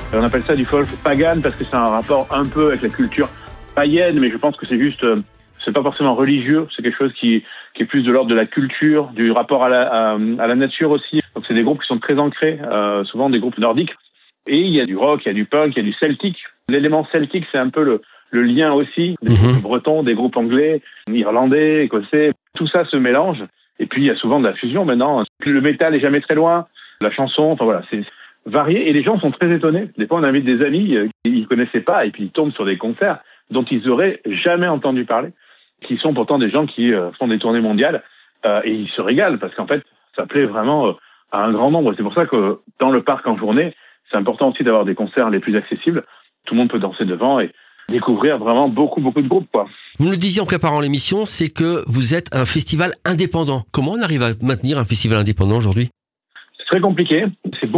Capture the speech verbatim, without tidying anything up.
On appelle ça du folk pagan parce que c'est un rapport un peu avec la culture païenne, mais je pense que c'est juste, euh, c'est pas forcément religieux, c'est quelque chose qui, qui est plus de l'ordre de la culture, du rapport à la, à, à la nature aussi. Donc c'est des groupes qui sont très ancrés, euh, souvent des groupes nordiques. Et il y a du rock, il y a du punk, il y a du celtique. L'élément celtique, c'est un peu le, le lien aussi des groupes mmh. bretons, des groupes anglais, irlandais, écossais. Tout ça se mélange. Et puis il y a souvent de la fusion maintenant. Le métal est jamais très loin, la chanson, enfin voilà, c'est varié. Et les gens sont très étonnés. Des fois, on invite des amis, euh, ils connaissaient pas, et puis ils tombent sur des concerts dont ils auraient jamais entendu parler, qui sont pourtant des gens qui euh, font des tournées mondiales, euh, et ils se régalent parce qu'en fait, ça plaît vraiment euh, à un grand nombre. C'est pour ça que dans le parc en journée, c'est important aussi d'avoir des concerts les plus accessibles. Tout le monde peut danser devant et découvrir vraiment beaucoup, beaucoup de groupes, quoi. Vous nous le disiez en préparant l'émission, c'est que vous êtes un festival indépendant. Comment on arrive à maintenir un festival indépendant aujourd'hui ? C'est très compliqué. C'est beaucoup